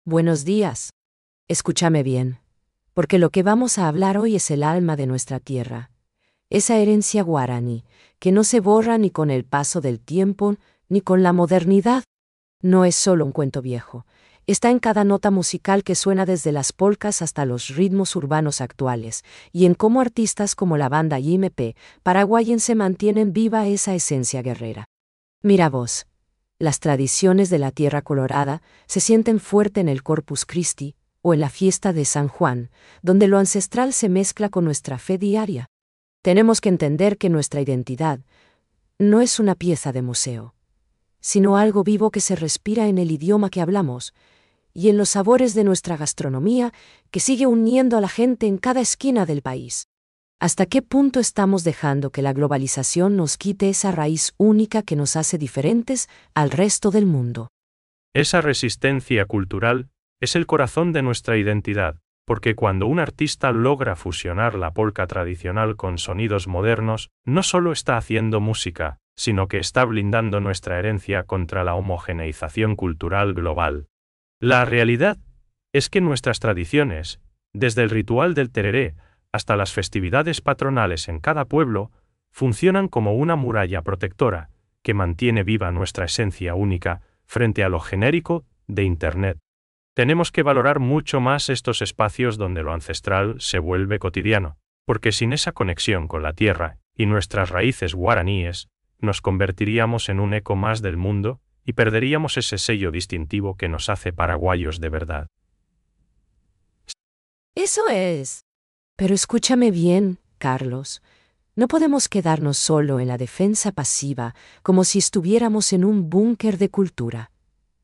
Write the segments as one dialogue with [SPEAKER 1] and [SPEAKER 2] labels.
[SPEAKER 1] Buenos días. Escúchame bien, porque lo que vamos a hablar hoy es el alma de nuestra tierra, esa herencia guaraní, que no se borra ni con el paso del tiempo, ni con la modernidad. No es solo un cuento viejo, está en cada nota musical que suena desde las polcas hasta los ritmos urbanos actuales, y en cómo artistas como la banda YMP paraguayense mantienen viva esa esencia guerrera. Mira vos. Las tradiciones de la Tierra Colorada se sienten fuerte en el Corpus Christi o en la fiesta de San Juan, donde lo ancestral se mezcla con nuestra fe diaria. Tenemos que entender que nuestra identidad no es una pieza de museo, sino algo vivo que se respira en el idioma que hablamos y en los sabores de nuestra gastronomía que sigue uniendo a la gente en cada esquina del país. ¿Hasta qué punto estamos dejando que la globalización nos quite esa raíz única que nos hace diferentes al resto del mundo?
[SPEAKER 2] Esa resistencia cultural es el corazón de nuestra identidad, porque cuando un artista logra fusionar la polca tradicional con sonidos modernos, no solo está haciendo música, sino que está blindando nuestra herencia contra la homogeneización cultural global. La realidad es que nuestras tradiciones, desde el ritual del tereré hasta las festividades patronales en cada pueblo, funcionan como una muralla protectora que mantiene viva nuestra esencia única frente a lo genérico de Internet. Tenemos que valorar mucho más estos espacios donde lo ancestral se vuelve cotidiano, porque sin esa conexión con la tierra y nuestras raíces guaraníes, nos convertiríamos en un eco más del mundo y perderíamos ese sello distintivo que nos hace paraguayos de verdad.
[SPEAKER 1] Eso es. Pero escúchame bien, Carlos. No podemos quedarnos solo en la defensa pasiva, como si estuviéramos en un búnker de cultura.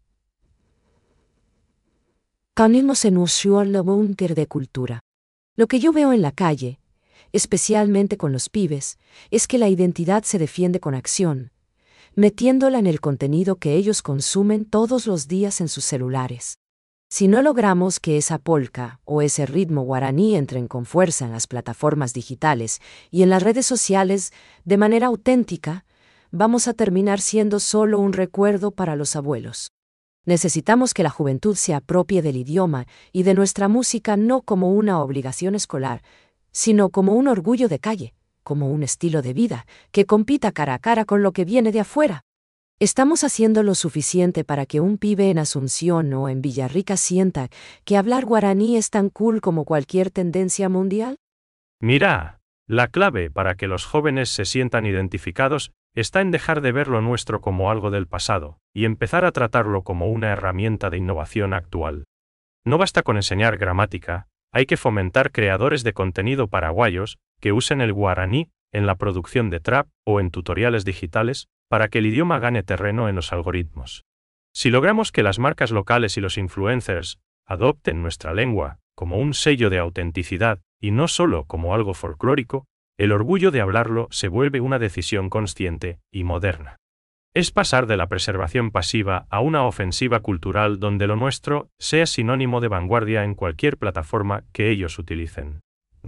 [SPEAKER 1] Caminamos en un solo búnker de cultura. Lo que yo veo en la calle, especialmente con los pibes, es que la identidad se defiende con acción, metiéndola en el contenido que ellos consumen todos los días en sus celulares. Si no logramos que esa polca o ese ritmo guaraní entren con fuerza en las plataformas digitales y en las redes sociales de manera auténtica, vamos a terminar siendo solo un recuerdo para los abuelos. Necesitamos que la juventud se apropie del idioma y de nuestra música no como una obligación escolar, sino como un orgullo de calle, como un estilo de vida que compita cara a cara con lo que viene de afuera. ¿Estamos haciendo lo suficiente para que un pibe en Asunción o en Villarrica sienta que hablar guaraní es tan cool como cualquier tendencia mundial?
[SPEAKER 2] Mira, la clave para que los jóvenes se sientan identificados está en dejar de ver lo nuestro como algo del pasado y empezar a tratarlo como una herramienta de innovación actual. No basta con enseñar gramática, hay que fomentar creadores de contenido paraguayos que usen el guaraní en la producción de trap o en tutoriales digitales para que el idioma gane terreno en los algoritmos. Si logramos que las marcas locales y los influencers adopten nuestra lengua como un sello de autenticidad y no solo como algo folclórico, el orgullo de hablarlo se vuelve una decisión consciente y moderna. Es pasar de la preservación pasiva a una ofensiva cultural donde lo nuestro sea sinónimo de vanguardia en cualquier plataforma que ellos utilicen.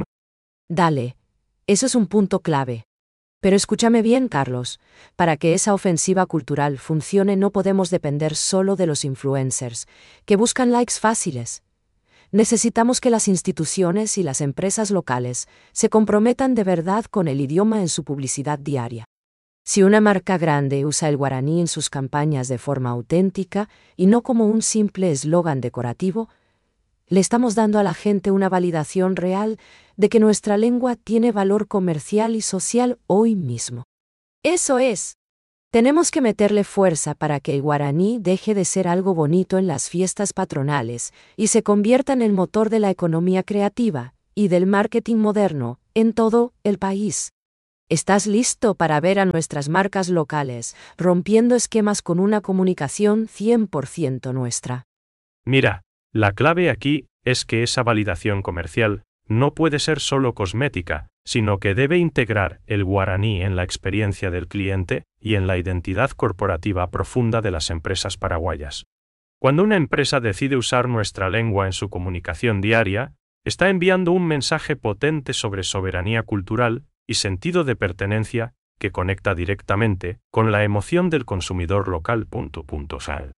[SPEAKER 1] Dale, eso es un punto clave. Pero escúchame bien, Carlos, para que esa ofensiva cultural funcione no podemos depender solo de los influencers, que buscan likes fáciles. Necesitamos que las instituciones y las empresas locales se comprometan de verdad con el idioma en su publicidad diaria. Si una marca grande usa el guaraní en sus campañas de forma auténtica y no como un simple eslogan decorativo, le estamos dando a la gente una validación real de que nuestra lengua tiene valor comercial y social hoy mismo. Eso es. Tenemos que meterle fuerza para que el guaraní deje de ser algo bonito en las fiestas patronales y se convierta en el motor de la economía creativa y del marketing moderno en todo el país. ¿Estás listo para ver a nuestras marcas locales rompiendo esquemas con una comunicación 100% nuestra?
[SPEAKER 2] Mira, la clave aquí es que esa validación comercial no puede ser solo cosmética, sino que debe integrar el guaraní en la experiencia del cliente y en la identidad corporativa profunda de las empresas paraguayas. Cuando una empresa decide usar nuestra lengua en su comunicación diaria, está enviando un mensaje potente sobre soberanía cultural y sentido de pertenencia que conecta directamente con la emoción del consumidor local.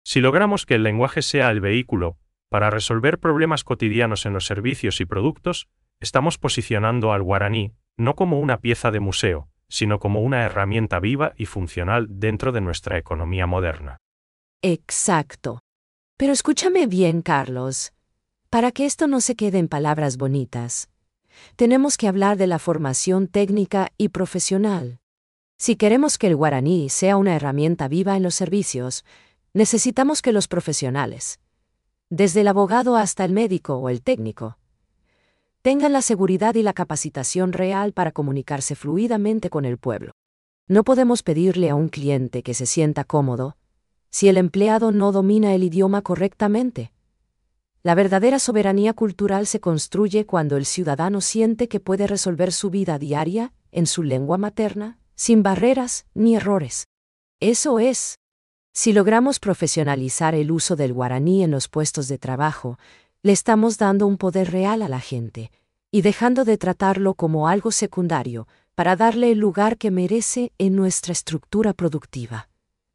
[SPEAKER 2] Si logramos que el lenguaje sea el vehículo para resolver problemas cotidianos en los servicios y productos, estamos posicionando al guaraní no como una pieza de museo, sino como una herramienta viva y funcional dentro de nuestra economía moderna.
[SPEAKER 1] Exacto. Pero escúchame bien, Carlos. Para que esto no se quede en palabras bonitas, tenemos que hablar de la formación técnica y profesional. Si queremos que el guaraní sea una herramienta viva en los servicios, necesitamos que los profesionales, desde el abogado hasta el médico o el técnico, tengan la seguridad y la capacitación real para comunicarse fluidamente con el pueblo. No podemos pedirle a un cliente que se sienta cómodo si el empleado no domina el idioma correctamente. La verdadera soberanía cultural se construye cuando el ciudadano siente que puede resolver su vida diaria en su lengua materna, sin barreras ni errores. Eso es. Si logramos profesionalizar el uso del guaraní en los puestos de trabajo, le estamos dando un poder real a la gente y dejando de tratarlo como algo secundario para darle el lugar que merece en nuestra estructura productiva.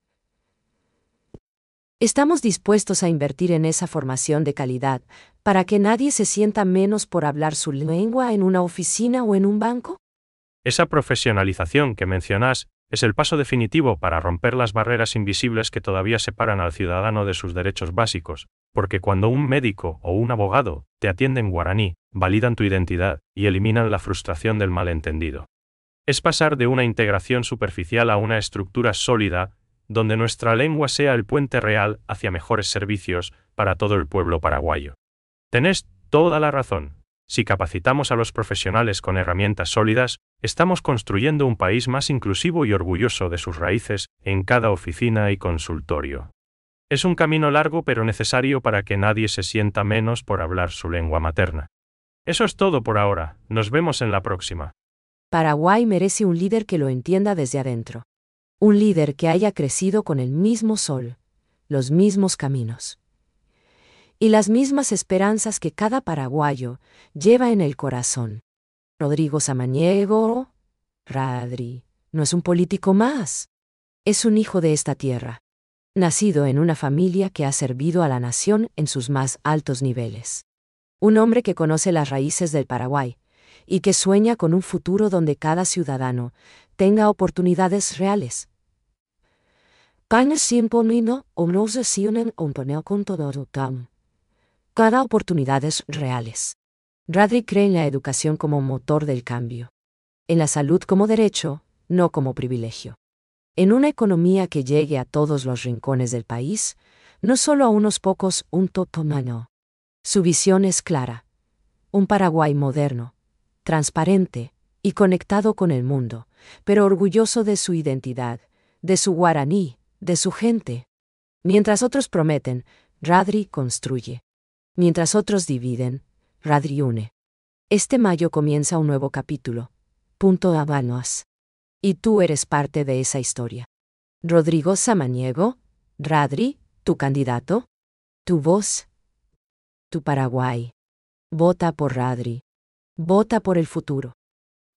[SPEAKER 1] Estamos dispuestos a invertir en esa formación de calidad para que nadie se sienta menos por hablar su lengua en una oficina o en un banco.
[SPEAKER 2] Esa profesionalización que mencionas es el paso definitivo para romper las barreras invisibles que todavía separan al ciudadano de sus derechos básicos, porque cuando un médico o un abogado te atiende en guaraní, validan tu identidad y eliminan la frustración del malentendido. Es pasar de una integración superficial a una estructura sólida, donde nuestra lengua sea el puente real hacia mejores servicios para todo el pueblo paraguayo. Tenés toda la razón. Si capacitamos a los profesionales con herramientas sólidas, estamos construyendo un país más inclusivo y orgulloso de sus raíces en cada oficina y consultorio. Es un camino largo pero necesario para que nadie se sienta menos por hablar su lengua materna. Eso es todo por ahora. Nos vemos en la próxima.
[SPEAKER 1] Paraguay merece un líder que lo entienda desde adentro. Un líder que haya crecido con el mismo sol, los mismos caminos y las mismas esperanzas que cada paraguayo lleva en el corazón. Rodrigo Samaniego, Radri, no es un político más. Es un hijo de esta tierra, nacido en una familia que ha servido a la nación en sus más altos niveles. Un hombre que conoce las raíces del Paraguay y que sueña con un futuro donde cada ciudadano tenga oportunidades reales. Cada oportunidades reales. Radri cree en la educación como motor del cambio. En la salud como derecho, no como privilegio. En una economía que llegue a todos los rincones del país, no solo a unos pocos, un totomano. Su visión es clara. Un Paraguay moderno, transparente y conectado con el mundo, pero orgulloso de su identidad, de su guaraní, de su gente. Mientras otros prometen, Radri construye. Mientras otros dividen, Radri une. Este mayo comienza un nuevo capítulo. Punto Habanos. Y tú eres parte de esa historia. Rodrigo Samaniego, Radri, tu candidato, tu voz, tu Paraguay. Vota por Radri. Vota por el futuro.